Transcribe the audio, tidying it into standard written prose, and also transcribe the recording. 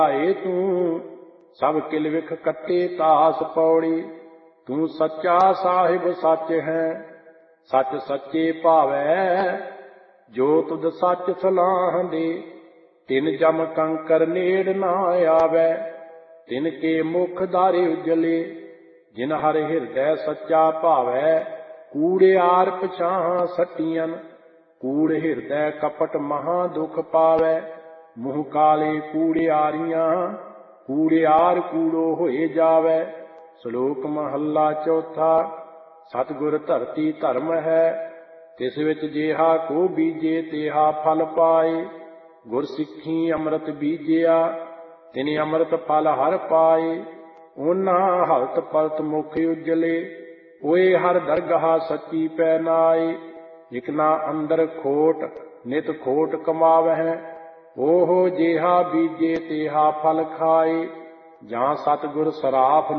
ਆਏ ਤੂੰ ਸਭ ਕਿਲ ਵਿਖ ਕੱਟੇ ਤਾਸ ਪੌੜੀ। ਤੂੰ ਸੱਚਾ ਸਾਹਿਬ ਸੱਚ ਹੈ ਸੱਚ ਸੱਚੇ ਭਾਵੈ। ਜੋ ਤੁਧ ਸੱਚ ਸਲਾਹ ਦੇ ਤਿਨ ਜਮ ਕੰਕਰ ਨੇੜ ਨਾ ਆਵੈ। ਤਿਨ ਕੇ ਮੁਖ ਦਾਰੇ ਉਜਲੇ ਜਿਨ ਹਰ ਹਿਰਦੈ ਸੱਚਾ ਭਾਵੈ। ਕੂੜਿਆਰ ਪਛਾਹਾਂ ਸੱਟੀਆਂ ਕੂੜ ਹਿਰਦੈ ਕਪਟ ਮਹਾ ਦੁਖ ਪਾਵੈ। ਮੂੰਹ ਕਾਲੇ ਕੂੜਿਆਰੀਆਂ ਕੂੜਿਆਰ ਕੂੜੋ ਹੋਏ ਜਾਵੈ। ਸ਼ਲੋਕ ਮਹੱਲਾ ਚੌਥਾ। ਸਤਿਗੁਰ ਧਰਤੀ ਧਰਮ ਹੈ ਤਿਸ ਵਿੱਚ ਜਿਹਾ ਕੋ ਬੀਜੇ ਤੇਹਾ ਫਲ ਪਾਏ। ਗੁਰ ਸਿੱਖੀ ਅੰਮ੍ਰਿਤ ਬੀਜਿਆ ਤਿਨ ਅੰਮ੍ਰਿਤ ਫਲ ਹਰ ਪਾਏ। ਉਹਨਾਂ ਹਲਤ ਪਲਤ ਮੁਖ ਉਜਲੇ ਓਏ ਹਰ ਦਰਗਾਹ ਸੱਚੀ ਪੈ ਨਾਏ। ਇਕ ਨਾ ਅੰਦਰ ਖੋਟ ਨਿਤ ਖੋਟ ਕਮਾਵਹਿ ਓਹ ਜਿਹਾ ਬੀਜੇ ਤੇਹਾ ਫਲ ਖਾਏ। ਜਾਂ ਸਤਿਗੁਰ ਸਰਾਫ